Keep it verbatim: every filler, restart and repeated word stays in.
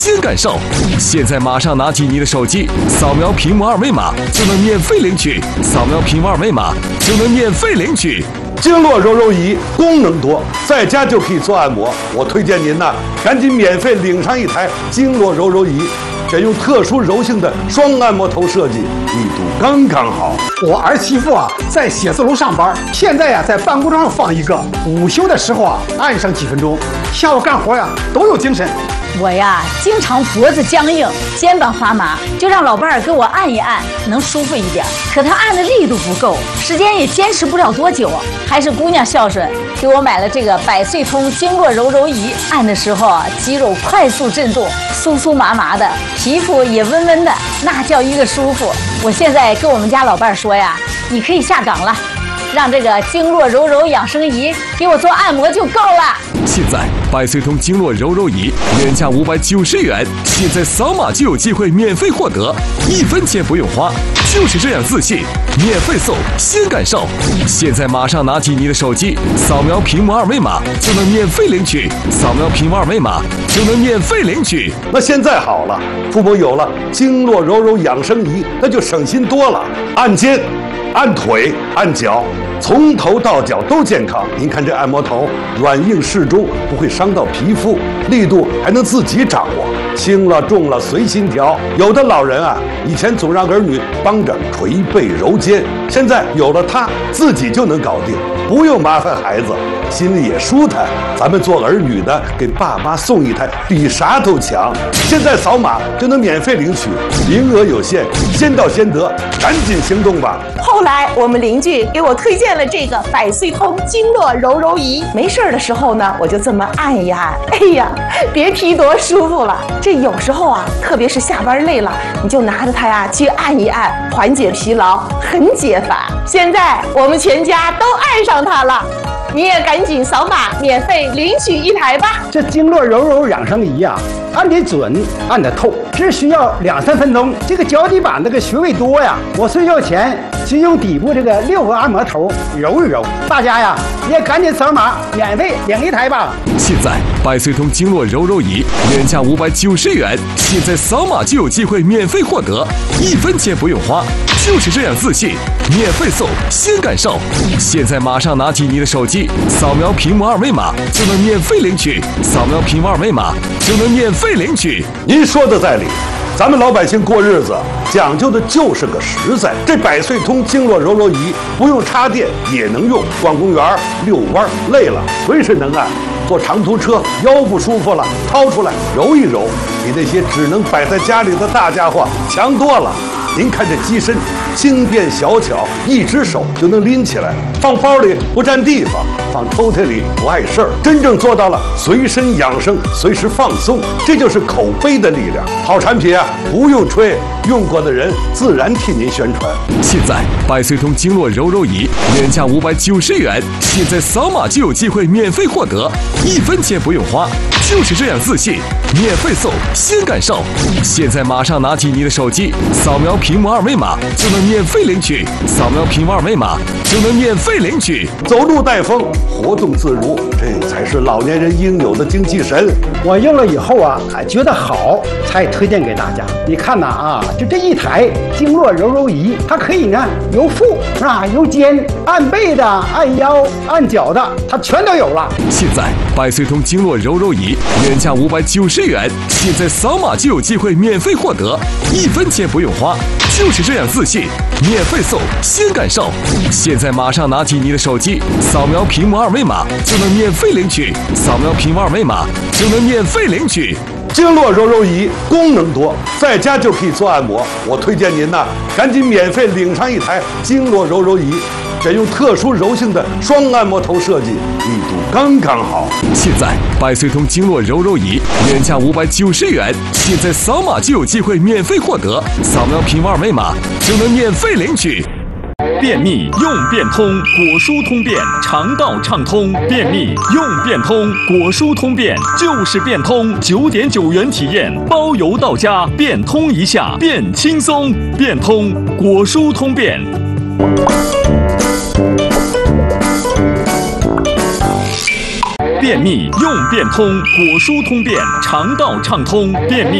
新感受。现在马上拿起你的手机，扫描屏幕二维码就能免费领取，扫描屏幕二维码就能免费领取。 经络柔柔仪功能多，在家就可以做按摩。我推荐您呐，赶紧免费领上一台经络柔柔仪，选用特殊柔性的双按摩头设计，力度刚刚好。 我儿媳妇啊，在写字楼上班，现在呀、啊、在办公桌上放一个，午休的时候啊按上几分钟，下午干活呀、啊、都有精神。 我呀，经常脖子僵硬、肩膀发麻，就让老伴儿给我按一按，能舒服一点。可他按的力度不够，时间也坚持不了多久。还是姑娘孝顺，给我买了这个百岁通经络柔柔仪，按的时候啊，肌肉快速震动，酥酥麻麻的，皮肤也温温的，那叫一个舒服。我现在跟我们家老伴儿说呀，你可以下岗了。让这个经络柔柔养生仪给我做按摩就够了。 现在百岁通经络柔柔仪原价五百九十元，现在扫码就有机会免费获得，一分钱不用花，就是这样自信，免费送，先感受。现在马上拿起你的手机，扫描屏幕二维码就能免费领取，扫描屏幕二维码就能免费领取。 那现在好了，父母有了经络柔柔养生仪，那就省心多了，按肩。按腿、按脚，从头到脚都健康。您看这按摩头软硬适中，不会伤到皮肤，力度还能自己掌握，轻了重了随心调。有的老人啊，以前总让儿女帮着捶背揉肩，现在有了它，自己就能搞定，不用麻烦孩子，心里也舒坦。咱们做儿女的，给爸妈送一台，比啥都强。现在扫码就能免费领取，名额有限，先到先得，赶紧行动吧！ 后来我们邻居给我推荐了这个百岁通经络柔柔仪，没事的时候呢，我就这么按一按，哎呀，别提多舒服了。这有时候啊，特别是下班累了，你就拿着它呀去按一按，缓解疲劳，很解烦。现在我们全家都爱上它了。你也赶紧扫码免费领取一台吧！ 这经络柔柔养生仪啊，按得准，按得透，只需要两三分钟。这个脚底板这个穴位多呀，我睡觉前只用底部这个六个按摩头揉一揉。大家呀，也赶紧扫码免费领一台吧！ 现在百岁通经络柔柔仪原价五百九十元，现在扫码就有机会免费获得，一分钱不用花，就是这样自信，免费送，先感受。现在马上拿起你的手机，扫描屏幕二维码就能免费领取，扫描屏幕二维码就能免费领取。 您说的在理，咱们老百姓过日子讲究的就是个实在。这百岁通经络柔柔仪不用插电也能用，逛公园、遛弯累了随时能按。坐长途车腰不舒服了，掏出来揉一揉，比那些只能摆在家里的大家伙强多了。您看这机身轻便小巧，一只手就能拎起来，放包里不占地方，放抽屉里不碍事儿，真正做到了随身养生，随时放松。这就是口碑的力量。好产品啊，不用吹，用过的人自然替您宣传。 现在百岁通经络柔柔仪原价五百九十元，现在扫码就有机会免费获得，一分钱不用花，就是这样自信，免费送，先感受。现在马上拿起你的手机，扫描屏幕二维码就能免费领取，扫描屏幕二维码就能免费领取。 走路带风，活动自如，这才是老年人应有的精气神。 我用了以后啊，觉得好，才推荐给大家。你看呐啊，就这一台经络柔柔仪，它可以呢由腹是吧，由肩按背的、按腰、按脚的，它全都有了。 现在百岁通经络柔柔仪原价五百九十元，现在扫码就有机会免费获得，一分钱不用花，就是这样自信，免费送，先感受。现在马上拿起你的手机，扫描屏幕二维码就能免费领取，扫描屏幕二维码就能免费领取。 经络柔柔仪功能多，在家就可以做按摩。我推荐您呐，赶紧免费领上一台经络柔柔仪，选用特殊柔性的双按摩头设计，力度刚刚好。 现在百岁通经络柔柔仪原价五百九十元，现在扫码就有机会免费获得，扫描屏幕二维码就能免费领取。 便秘用便通，果蔬通便，肠道畅通。便秘用便通，果蔬通便就是便通，九点九元体验，包邮到家，便通一下变轻松。便通果蔬通便。 便秘用便通，果蔬通便，肠道畅通，便秘。